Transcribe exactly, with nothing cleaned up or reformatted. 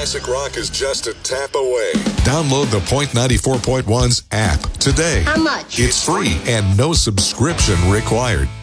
classic rock is just a tap away. Download the Point ninety-four point one's app today. How much? It's free and no subscription required.